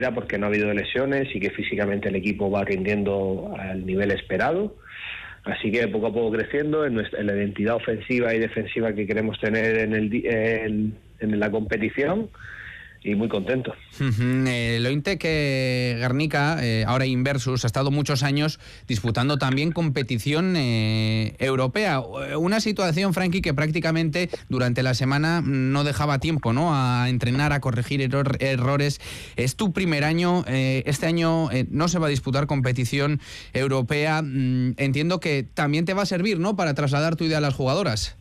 porque no ha habido lesiones y que físicamente el equipo va rindiendo al nivel esperado. Así que poco a poco creciendo en la identidad ofensiva y defensiva que queremos tener en la competición. Y muy contento. El Ointec Guernica, ahora Inversus, ha estado muchos años disputando también competición europea. Una situación, Frankie, que prácticamente durante la semana no dejaba tiempo, ¿no?, a entrenar, a corregir errores. Es tu primer año, este año no se va a disputar competición europea. Entiendo que también te va a servir, ¿no?, para trasladar tu idea a las jugadoras.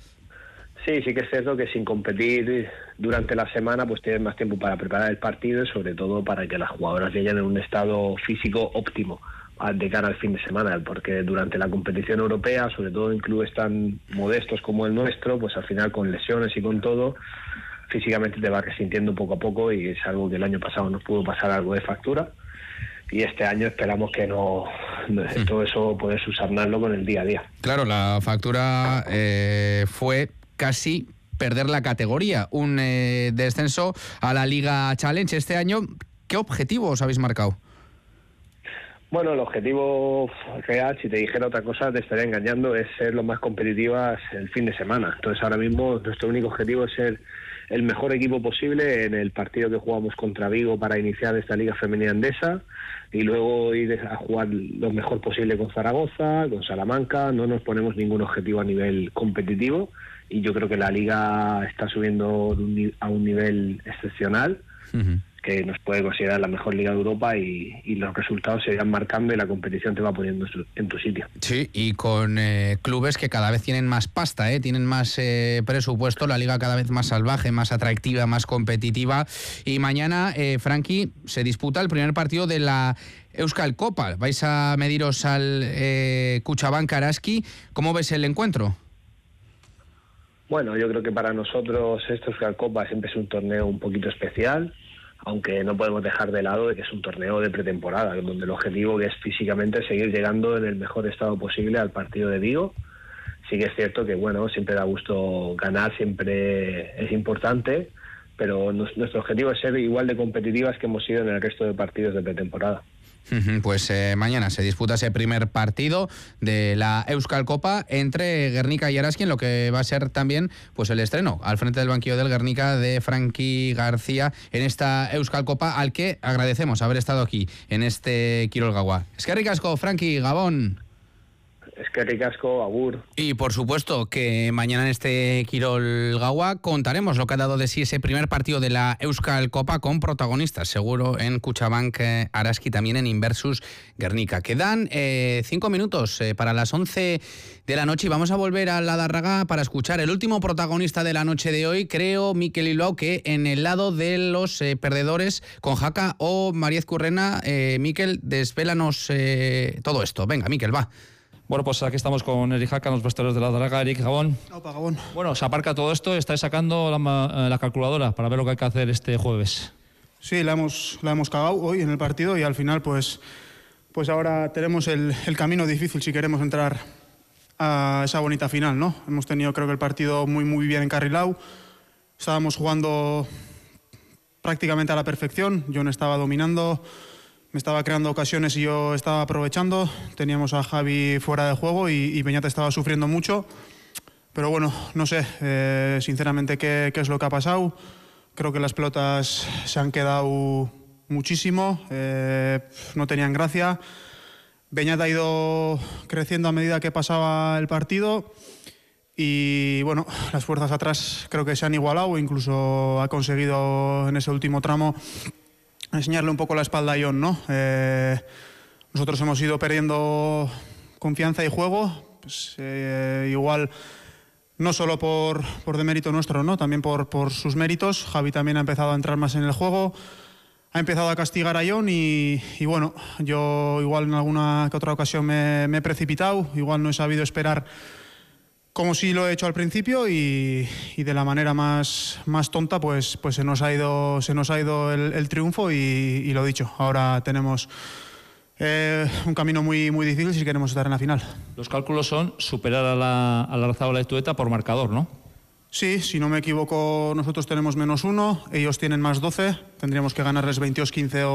Sí que es cierto que sin competir durante la semana pues tienes más tiempo para preparar el partido y sobre todo para que las jugadoras lleguen en un estado físico óptimo de cara al fin de semana, porque durante la competición europea, sobre todo en clubes tan modestos como el nuestro, pues al final con lesiones y con todo, físicamente te vas resintiendo poco a poco y es algo que el año pasado nos pudo pasar algo de factura. Y este año esperamos que no todo eso poder subsanarlo con el día a día. Claro, la factura fue casi perder la categoría, un descenso a la Liga Challenge este año. ¿Qué objetivos habéis marcado? Bueno, el objetivo real, si te dijera otra cosa te estaría engañando, es ser lo más competitivas el fin de semana. Entonces ahora mismo nuestro único objetivo es ser el mejor equipo posible en el partido que jugamos contra Vigo para iniciar esta Liga Femenina Endesa y luego ir a jugar lo mejor posible con Zaragoza, con Salamanca. No nos ponemos ningún objetivo a nivel competitivo y yo creo que la Liga está subiendo a un nivel excepcional. Que nos puede considerar la mejor liga de Europa y los resultados se irán marcando y la competición te va poniendo en tu sitio. Sí, y con clubes que cada vez tienen más pasta, tienen más presupuesto, la liga cada vez más salvaje, más atractiva, más competitiva. Y mañana, Frankie, se disputa el primer partido de la Euskal Copa. Vais a mediros al Kutxabank Araski. ¿Cómo ves el encuentro? Bueno, yo creo que para nosotros esta Euskal Copa siempre es un torneo un poquito especial, aunque no podemos dejar de lado de que es un torneo de pretemporada, donde el objetivo que es físicamente seguir llegando en el mejor estado posible al partido de Vigo. Sí que es cierto que bueno, siempre da gusto ganar, siempre es importante, pero nuestro objetivo es ser igual de competitivas que hemos sido en el resto de partidos de pretemporada. Pues mañana se disputa ese primer partido de la Euskal Copa entre Guernica y Araski, en lo que va a ser también pues el estreno al frente del banquillo del Guernica de Frankie García en esta Euskal Copa, al que agradecemos haber estado aquí en este Kirol Gaua. Eskerrik asko, Frankie, Gabón. Eskerrik asko, agur. Y por supuesto que mañana en este Kirol Gaua contaremos lo que ha dado de sí ese primer partido de la Euskal Copa con protagonistas, seguro en Kutxabank Araski, también en Inversus Guernica. Quedan 5 minutos para las 11 de la noche y vamos a volver a la Dárraga para escuchar el último protagonista de la noche de hoy, creo, Mikel Iluau, que en el lado de los perdedores con Jaca o María Ezcurrena. Mikel, desvélanos todo esto. Venga, Mikel, va. Bueno, pues aquí estamos con Eric Jaca, los vestuarios de la Dárraga. Eric, Gabón. Opa, Gabón. Bueno, se aparca todo esto, estáis sacando la calculadora para ver lo que hay que hacer este jueves. Sí, la hemos cagado hoy en el partido y al final pues ahora tenemos el camino difícil si queremos entrar a esa bonita final, ¿no? Hemos tenido, creo que el partido muy bien encarrilado. Estábamos jugando prácticamente a la perfección. Yo no estaba dominando, me estaba creando ocasiones y yo estaba aprovechando. Teníamos a Javi fuera de juego y Beñat estaba sufriendo mucho. Pero bueno, no sé sinceramente qué es lo que ha pasado. Creo que las pelotas se han quedado muchísimo, no tenían gracia. Beñat ha ido creciendo a medida que pasaba el partido y bueno, las fuerzas atrás creo que se han igualado, incluso ha conseguido en ese último tramo enseñarle un poco la espalda a Jon, ¿no? Nosotros hemos ido perdiendo confianza y juego, pues, igual no solo por demérito nuestro, ¿no? También por sus méritos. Javi también ha empezado a entrar más en el juego, ha empezado a castigar a Jon y bueno, yo igual en alguna que otra ocasión me he precipitado, igual no he sabido esperar como sí lo he hecho al principio y de la manera más tonta pues se nos ha ido el triunfo y lo dicho, ahora tenemos un camino muy difícil si queremos estar en la final. Los cálculos son superar a la Larrazábal y Tueta por marcador, ¿no? Sí, si no me equivoco nosotros tenemos -1, ellos tienen +12, tendríamos que ganarles 22-15 o